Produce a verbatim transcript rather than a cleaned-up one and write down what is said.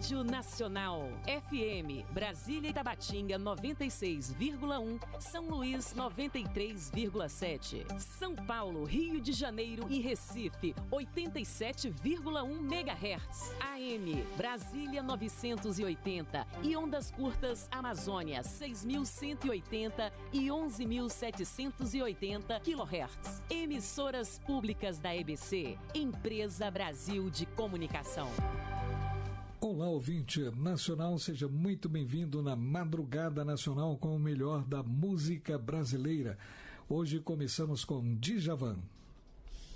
Rádio Nacional. F M, Brasília e Tabatinga noventa e seis vírgula um, São Luís noventa e três vírgula sete, São Paulo, Rio de Janeiro e Recife oitenta e sete vírgula um megahertz. A M, Brasília novecentos e oitenta e ondas curtas Amazônia seis mil cento e oitenta e onze mil setecentos e oitenta quilohertz. Emissoras públicas da E B C, Empresa Brasil de Comunicação. Olá, ouvinte nacional, seja muito bem-vindo na Madrugada Nacional com o melhor da música brasileira. Hoje começamos com Djavan.